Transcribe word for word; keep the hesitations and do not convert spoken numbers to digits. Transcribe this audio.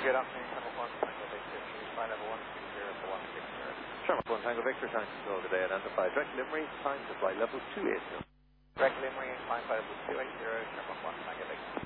Good afternoon, Sherlock one, Tango Victor, flight level one two zero for one six zero. Sherlock one, Tango Victor, time control today, identify direct livery, time to flight level two eight zero. Direct livery, time flight level two eight zero, Sherlock one, Tango Victor.